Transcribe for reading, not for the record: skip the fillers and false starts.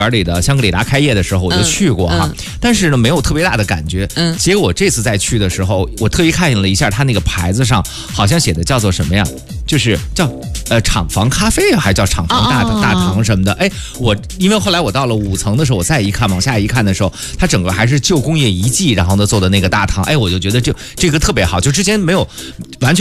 里的香格里拉开业的时候，我就去过哈，但是呢没有特别大的感觉。结果这次再去的时候，我特意看了一下它那个牌子上，好像写的叫做什么呀？就是叫厂房咖啡啊，还叫厂房大堂什么的。哎，因为后来我到了5层的时候，我再一看，往下一看的时候，它整个还是旧工业遗迹，然后呢做的那个大堂。哎，我就觉得这个特别好，就之前没有完全。